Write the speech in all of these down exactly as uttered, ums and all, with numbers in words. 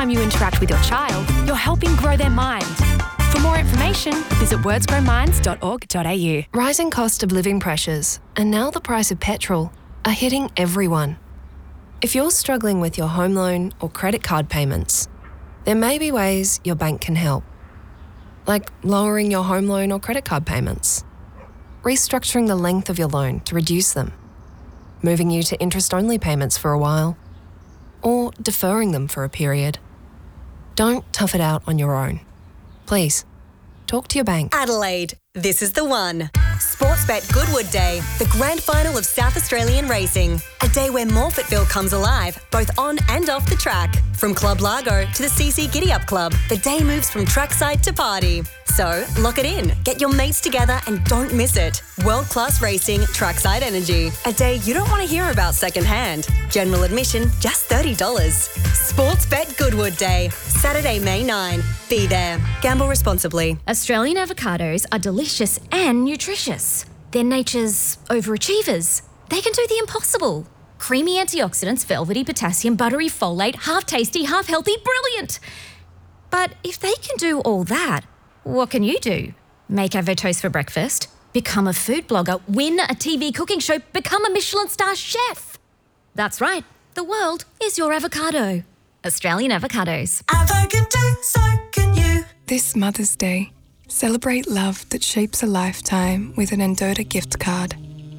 time you interact with your child, you're helping grow their mind. For more information, visit words grow minds dot org dot a u. Rising cost of living pressures and now the price of petrol are hitting everyone. If you're struggling with your home loan or credit card payments, there may be ways your bank can help. Like lowering your home loan or credit card payments, restructuring the length of your loan to reduce them, moving you to interest-only payments for a while, or deferring them for a period. Don't tough it out on your own. Please, talk to your bank. Adelaide, this is the one. Sportsbet Goodwood Day, the grand final of South Australian racing. A day where Morfettville comes alive, both on and off the track. From Club Largo to the C C Giddy Up Club, the day moves from trackside to party. So, lock it in, get your mates together and don't miss it. World-class racing, trackside energy. A day you don't want to hear about secondhand. General admission, just thirty dollars. Sportsbet Goodwood Day, Saturday, May ninth. Be there. Gamble responsibly. Australian avocados are delicious and nutritious. They're nature's overachievers. They can do the impossible. Creamy antioxidants, velvety potassium, buttery folate, half tasty, half healthy, brilliant. But if they can do all that, what can you do? Make avotoast for breakfast, become a food blogger, win a T V cooking show, become a Michelin star chef. That's right, the world is your avocado. Australian avocados. Avocado, so can you. This Mother's Day, celebrate love that shapes a lifetime with an Endota gift card.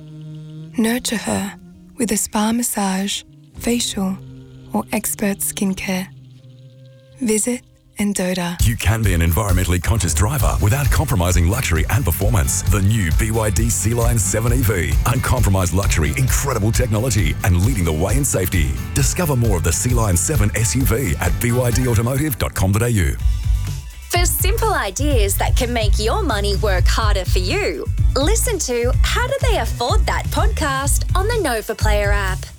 Nurture her with a spa massage, facial, or expert skincare. Visit Endota. You can be an environmentally conscious driver without compromising luxury and performance. The new B Y D C-Line seven E V. Uncompromised luxury, incredible technology, and leading the way in safety. Discover more of the C-Line seven S U V at b y d automotive dot com dot a u. For simple ideas that can make your money work harder for you, listen to How Do They Afford That podcast on the Nova Player app.